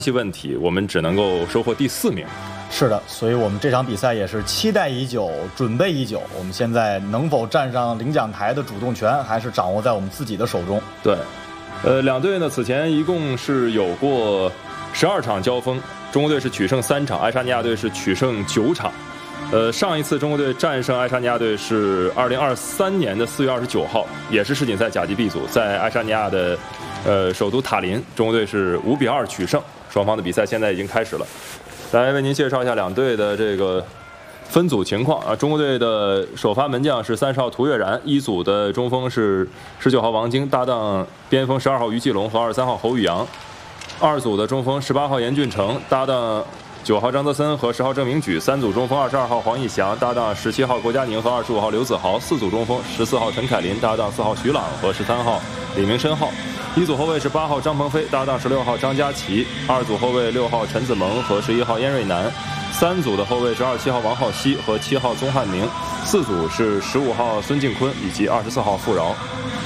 系问题，我们只能够收获第4名。 是的，所以我们这场比赛也是期待已久，准备已久。我们现在能否站上领奖台的主动权，还是掌握在我们自己的手中。 对，两队呢此前一共是有过12场交锋，中国队是取胜3场，爱沙尼亚队是取胜9场。上一次中国队战胜爱沙尼亚队是2023年的4月29号，也是世锦赛甲级 B 组，在爱沙尼亚的首都塔林，中国队是5比2取胜。双方的比赛现在已经开始了，来为您介绍一下两队的这个分组情况啊。中国队的首发门将是30号涂月然，一组的中锋是19号王晶，搭档边锋12号于继龙和23号侯宇阳。二组的中锋18号严俊成，搭档9号张泽森和10号郑明举。三组中锋22号黄义翔，搭档17号郭佳宁和25号刘子豪。四组中锋14号陈凯琳，搭档4号徐朗和13号李明申浩。一组后卫是8号张鹏飞，搭档16号张佳琪。二组后卫6号陈子萌和11号燕瑞南。三组的后卫是27号王浩熙和7号宗汉明。四组是15号孙敬坤以及24号傅饶。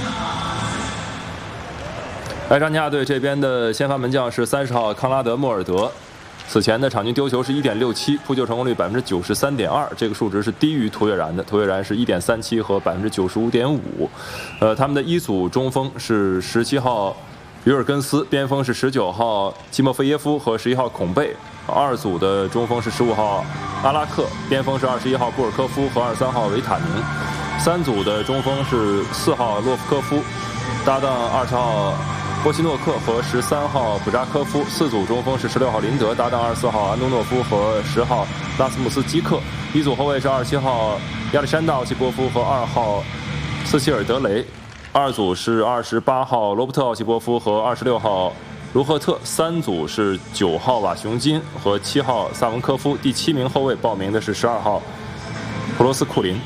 爱沙尼亚队这边的先发门将是30号康拉德莫尔德，此前的场均丢球是 1.67， 扑救成功率 93.2%， 这个数值是低于涂月然的，涂月然是 1.37 和 95.5%。他们的一组中锋是17号于尔根斯，边锋是19号基莫菲耶夫和11号孔贝。二组的中锋是15号阿拉克，边锋是21号布尔科夫和23号维塔宁。三组的中锋是4号洛夫科夫，搭档20号波西诺克和13号普扎科夫。四组中锋是16号林德，搭档24号安东诺夫和10号拉斯穆斯基克。一组后卫是27号亚历山大奥奇波夫和2号斯希尔德雷。二组是28号罗伯特奥奇波夫和26号卢赫特。三组是9号瓦雄金和7号萨文科夫。第7名后卫报名的是12号普罗斯库林。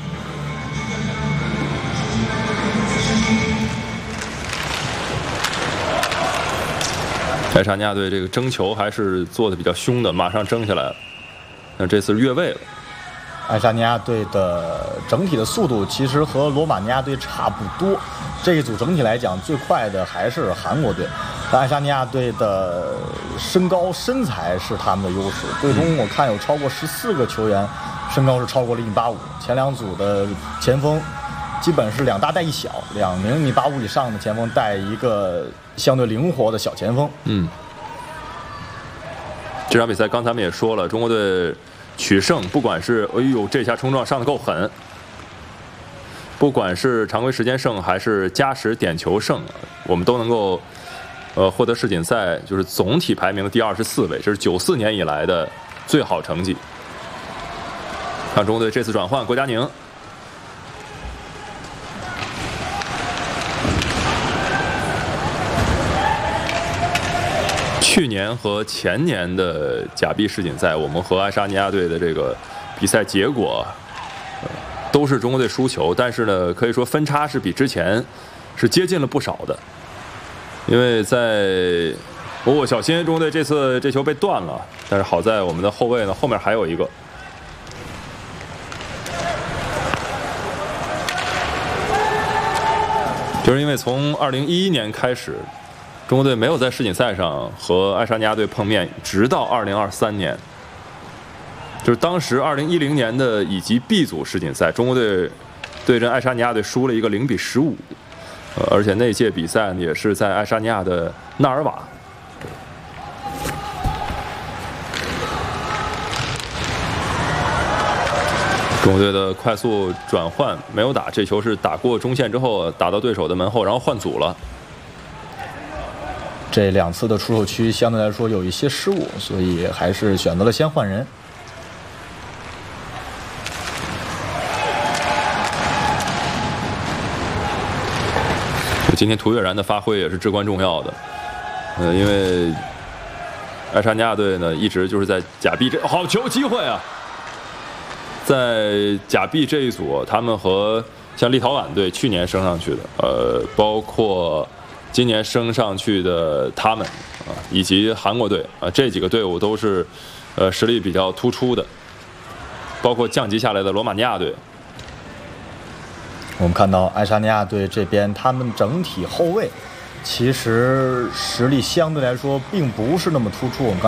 爱沙尼亚队这个争球还是做的比较凶的，马上争下来了。那这次是越位了。 爱沙尼亚队的整体的速度其实和罗马尼亚队差不多，这一组整体来讲最快的还是韩国队。爱沙尼亚队的身高身材是他们的优势，最终我看有超过14个球员身高是超过了1.85，前两组的前锋基本是2大带1小，2名1.85以上的前锋带一个相对灵活的小前锋。 这场比赛刚才我们也说了，中国队取胜，不管是这下冲撞上得够狠，不管是常规时间胜还是加时点球胜，我们都能够获得世锦赛就是总体排名的第24位，这是94年以来的最好成绩。看中国队这次转换，郭佳宁。去年和前年的甲 B 世锦赛，我们和爱沙尼亚队的这个比赛结果，都是中国队输球，但是呢，可以说分差是比之前是接近了不少的。因为在小心中国队这次这球被断了，但是好在我们的后卫呢后面还有一个。就是因为从2011年开始，中国队没有在世锦赛上和爱沙尼亚队碰面，直到2023年。就是当时2010年的乙级 B 组世锦赛，中国队对阵爱沙尼亚队输了一个0比15，而且那届比赛也是在爱沙尼亚的纳尔瓦。中国队的快速转换没有打，这球是打过中线之后打到对手的门后，然后换组了。 这2次的出手区相对来说有一些失误，所以还是选择了先换人。 今天涂月然的发挥也是至关重要的，因为爱沙尼亚队呢一直就是在甲 B 这好球机会啊，在甲 B 这一组，他们和像立陶宛队去年升上去的，包括今年升上去的他们以及韩国队这几个队伍都是实力比较突出的，包括降级下来的罗马尼亚队。 我们看到爱沙尼亚队这边，他们整体后卫其实实力相对来说并不是那么突出。我们刚